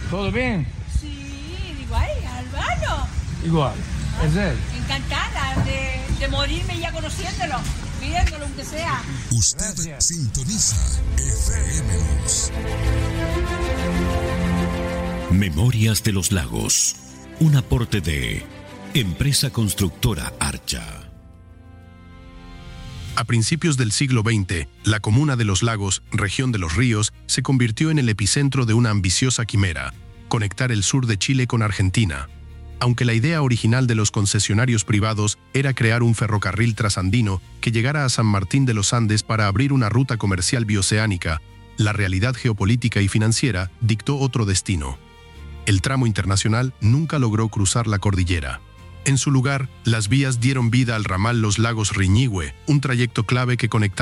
¿Todo bien? Sí, igual, Albano. Igual. ¿Es él? Encantada de morirme ya conociéndolo, viéndolo aunque sea. Usted Gracias. sintoniza FM Luz. Memorias de los Lagos. Un aporte de Empresa Constructora Archa. A principios del siglo XX, la comuna de Los Lagos, región de Los Ríos, se convirtió en el epicentro de una ambiciosa quimera: conectar el sur de Chile con Argentina. Aunque la idea original de los concesionarios privados era crear un ferrocarril trasandino que llegara a San Martín de los Andes para abrir una ruta comercial bioceánica, la realidad geopolítica y financiera dictó otro destino. El tramo internacional nunca logró cruzar la cordillera. En su lugar, las vías dieron vida al ramal Los Lagos-Riñihue, un trayecto clave que conectaba